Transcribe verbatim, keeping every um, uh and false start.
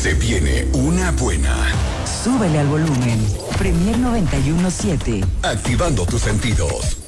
Se viene una buena. Súbele al volumen. Premier noventa y uno punto siete. Activando tus sentidos.